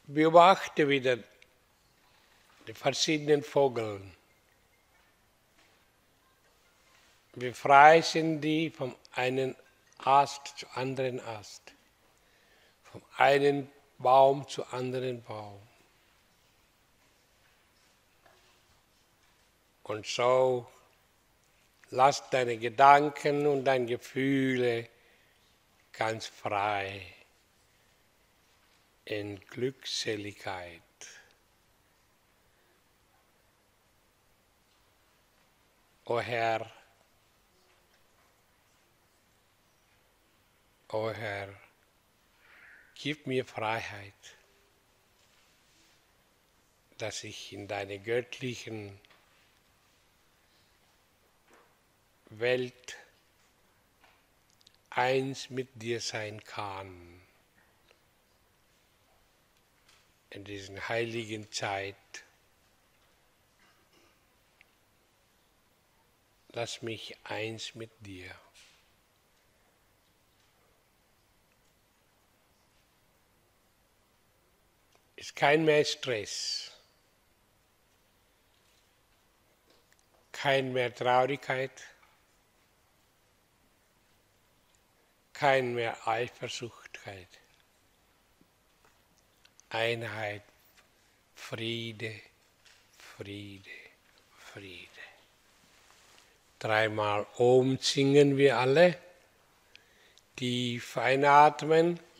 Beobachte wieder die verschiedenen Vögel. Wie frei sind die vom einen Ast zu anderen Ast, vom einen Baum zu anderen Baum. Und so lass deine Gedanken und deine Gefühle ganz frei in Glückseligkeit. O Herr, gib mir Freiheit, dass ich in deiner göttlichen Welt eins mit dir sein kann. In dieser heiligen Zeit. Lass mich eins mit dir. Ist kein mehr Stress, kein mehr Traurigkeit, kein mehr Eifersuchtkeit. Einheit, Friede, Friede, Friede. Dreimal Om singen wir alle, tief einatmen.